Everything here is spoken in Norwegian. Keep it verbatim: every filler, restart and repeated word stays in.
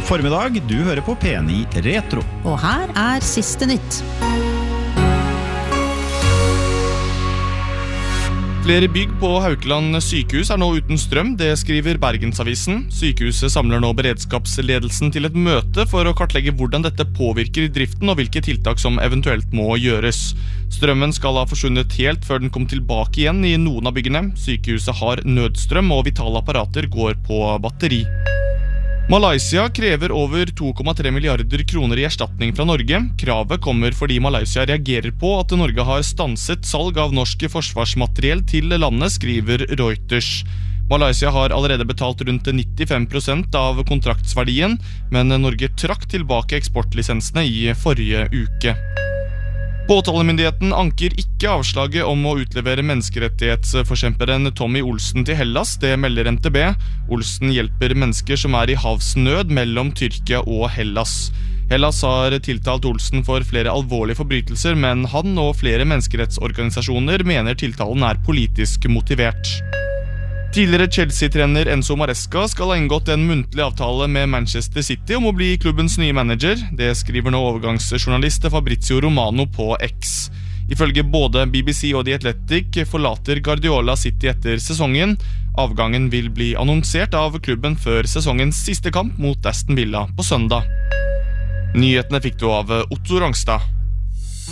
God formiddag, du hører på P ni Retro. Og her er siste nytt. Flere bygg på Haukeland sykehus er nå uten strøm, det skriver Bergensavisen. Sykehuset samler nå beredskapsledelsen til et møte for å kartlegge hvordan dette påvirker driften og hvilke tiltak som eventuelt må gjøres. Strømmen skal ha forsvunnet helt før den kom tilbake igjen i noen av byggene. Sykehuset har nødstrøm og vitale apparater går på batteri. Malaysia krever over to komma tre milliarder kroner i erstatning fra Norge. Kravet kommer fordi Malaysia reagerer på at Norge har stanset salg av norsk forsvarsmateriell til landet, skriver Reuters. Malaysia har allerede betalt rundt nittifem prosent av kontraktsverdien, men Norge trakk tilbake eksportlisensene i forrige uke. Påtalemyndigheten anker ikke avslaget om å utlevere menneskerettighetsforkjemperen Tommy Olsen til Hellas, det melder N T B. Olsen hjelper mennesker som er i havsnød mellom Tyrkia og Hellas. Hellas har tiltalt Olsen for flere alvorlige forbrytelser, men han og flere menneskerettsorganisasjoner mener tiltalen er politisk motivert. Tidligere Chelsea-trener Enzo Maresca skal ha inngått en muntlig avtale med Manchester City om å bli klubbens nye manager. Det skriver nå overgangsjournalist Fabrizio Romano på X. Ifølge både B B C og The Athletic forlater Guardiola City etter sesongen. Avgangen vil bli annonsert av klubben før sesongens siste kamp mot Aston Villa på søndag. Nyhetene fikk du av Otto Rangstad.